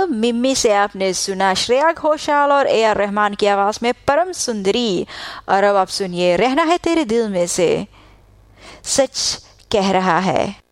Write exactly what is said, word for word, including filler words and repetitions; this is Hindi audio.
मिम्मी से आपने सुना श्रेया घोषाल और ए आर रहमान की आवाज में परम सुंदरी। और अब आप सुनिए रहना है तेरे दिल में से सच कह रहा है।